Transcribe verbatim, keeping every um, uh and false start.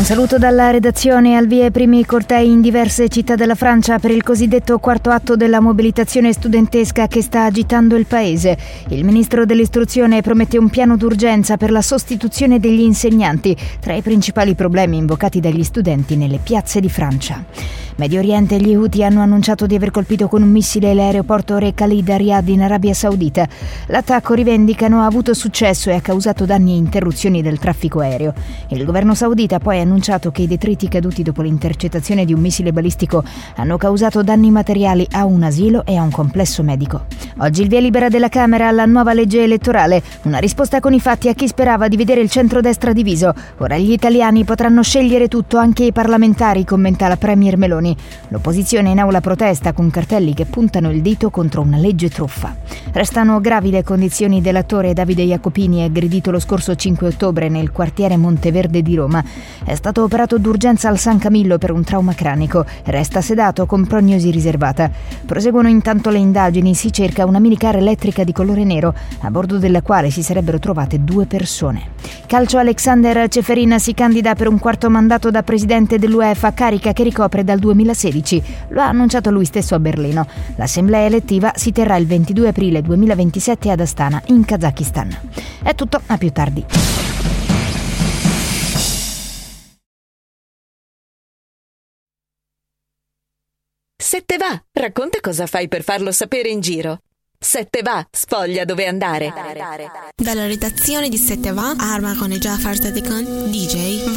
saluto dalla redazione. Al via i primi cortei in diverse città della Francia per il cosiddetto quarto atto della mobilitazione studentesca che sta agitando il paese. Il ministro dell'istruzione promette un piano d'urgenza per la sostituzione degli insegnanti, tra i principali problemi invocati dagli studenti nelle piazze di Francia. Medio Oriente, gli Houthi hanno annunciato di aver colpito con un missile l'aeroporto Re Khalid a Riyadh in Arabia Saudita. L'attacco, rivendicano, ha avuto successo e ha causato danni e interruzioni del traffico aereo. Il governo saudita ha poi annunciato che i detriti caduti dopo l'intercettazione di un missile balistico hanno causato danni materiali a un asilo e a un complesso medico. Oggi il via libera della Camera alla nuova legge elettorale, una risposta con i fatti a chi sperava di vedere il centrodestra diviso. Ora gli italiani potranno scegliere tutto, anche i parlamentari, commenta la premier Meloni. L'opposizione in aula protesta con cartelli che puntano il dito contro una legge truffa. Restano gravi le condizioni dell'attore Davide Jacopini, aggredito lo scorso cinque ottobre nel quartiere Monteverde di Roma. È stato operato d'urgenza al San Camillo per un trauma cranico. Resta sedato con prognosi riservata. Proseguono intanto le indagini. Si cerca una minicar elettrica di colore nero, a bordo della quale si sarebbero trovate due persone. Calcio, Alexander Ceferin si candida per un quarto mandato da presidente dell'UEFA, carica che ricopre dal duemilasedici. Lo ha annunciato lui stesso a Berlino. L'assemblea elettiva si terrà il ventidue aprile duemilaventisette ad Astana, in Kazakistan. È tutto, a più tardi. Se te va, racconta cosa fai per farlo sapere in giro. Se te va, sfoglia dove andare. Dalla redazione di Se te va, Arma con Jafar Sadekan, D J